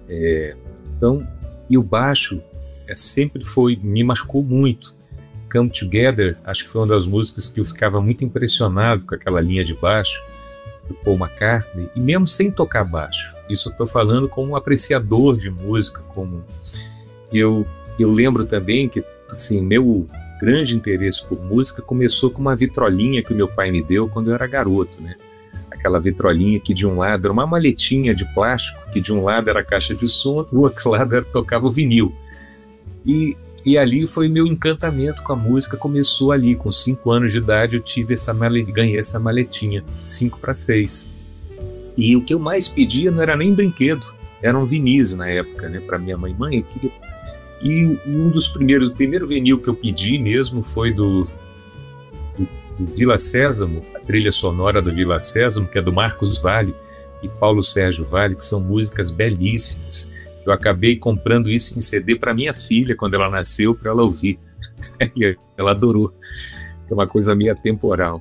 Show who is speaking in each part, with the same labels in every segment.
Speaker 1: Então, e o baixo sempre me marcou muito. Come Together, acho que foi uma das músicas que eu ficava muito impressionado com aquela linha de baixo do Paul McCartney, e mesmo sem tocar baixo. Isso eu estou falando como um apreciador de música, eu lembro também que assim, meu grande interesse por música começou com uma vitrolinha que o meu pai me deu quando eu era garoto, né? Aquela vitrolinha que de um lado era uma maletinha de plástico, que de um lado era a caixa de som, do outro lado tocava o vinil. E ali foi meu encantamento com a música, começou ali, com 5 anos de idade eu ganhei essa maletinha, 5 para 6. E o que eu mais pedia não era nem brinquedo, eram vinis na época, né, para minha mãe. Mãe, eu queria... E o primeiro vinil que eu pedi mesmo foi do Vila Sésamo, a trilha sonora do Vila Sésamo, que é do Marcos Valle e Paulo Sérgio Valle, que são músicas belíssimas. Eu acabei comprando isso em CD para minha filha quando ela nasceu, para ela ouvir. E ela adorou. É uma coisa meio atemporal.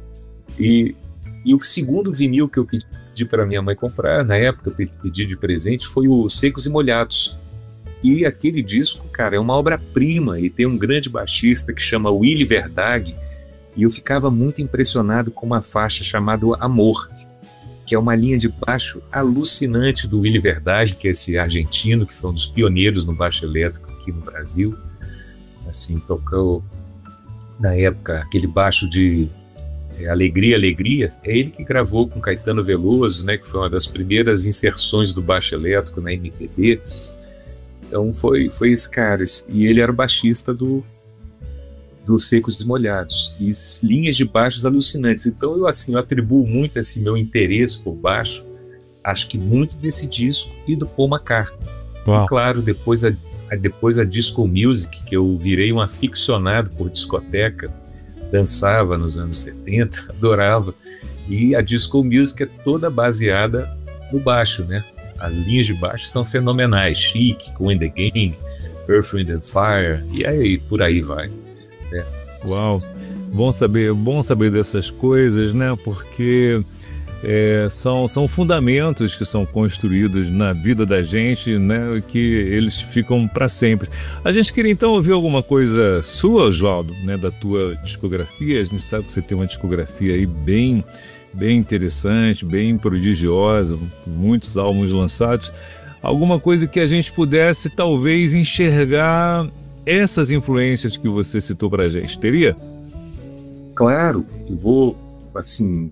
Speaker 1: E o segundo vinil que eu pedi para minha mãe comprar, na época eu pedi de presente, foi o Secos e Molhados. E aquele disco, cara, é uma obra-prima, e tem um grande baixista que chama Willy Verdag, e eu ficava muito impressionado com uma faixa chamada Amor, que é uma linha de baixo alucinante do Willy Verdag, que é esse argentino, que foi um dos pioneiros no baixo elétrico aqui no Brasil. Assim, tocou, na época, aquele baixo de Alegria, Alegria, é ele que gravou com Caetano Veloso, né, que foi uma das primeiras inserções do baixo elétrico na MPB. Então foi esse cara, e ele era o baixista do Secos e Molhados, e linhas de baixos alucinantes. Então eu atribuo muito esse meu interesse por baixo, acho que muito desse disco e do Paul McCartney.
Speaker 2: Uau.
Speaker 1: E claro, depois a disco music, que eu virei um aficionado por discoteca, dançava nos anos 70, adorava, e a disco music é toda baseada no baixo, né? As linhas de baixo são fenomenais, Chic, Queen the Game, Earth, Wind and Fire, e aí por aí vai.
Speaker 2: Uau, bom saber dessas coisas, né? Porque são fundamentos que são construídos na vida da gente, né? Que eles ficam para sempre. A gente queria então ouvir alguma coisa sua, Oswaldo, né? Da tua discografia. A gente sabe que você tem uma discografia aí bem interessante, bem prodigiosa, muitos álbuns lançados. Alguma coisa que a gente pudesse talvez enxergar essas influências que você citou pra gente, teria?
Speaker 1: Claro, eu vou, assim,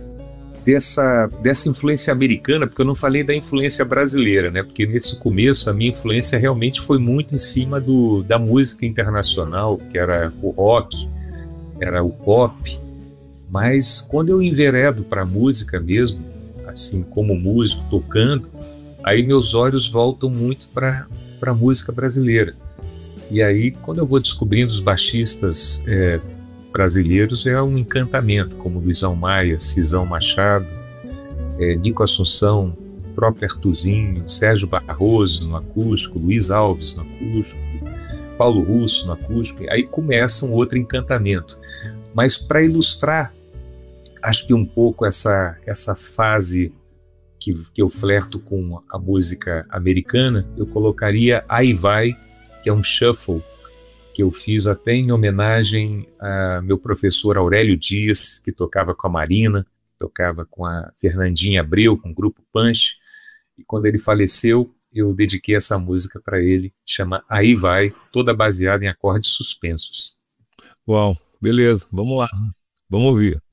Speaker 1: dessa influência americana, porque eu não falei da influência brasileira, né? Porque nesse começo a minha influência realmente foi muito em cima da música internacional, que era o rock, era o pop. Mas quando eu enveredo para a música mesmo, assim como músico, tocando, aí meus olhos voltam muito para a música brasileira. E aí, quando eu vou descobrindo os baixistas brasileiros, é um encantamento, como Luizão Maia, Cisão Machado, Nico Assunção, próprio Artuzinho, Sérgio Barroso no acústico, Luiz Alves no acústico, Paulo Russo no acústico. Aí começa um outro encantamento. Mas para ilustrar, acho que um pouco essa fase que eu flerto com a música americana, eu colocaria Aí Vai, que é um shuffle que eu fiz até em homenagem a meu professor Aurélio Dias, que tocava com a Marina, tocava com a Fernandinha Abreu, com o Grupo Punch, e quando ele faleceu, eu dediquei essa música para ele, chama Aí Vai, toda baseada em acordes suspensos.
Speaker 2: Uau, beleza, vamos lá, vamos ouvir.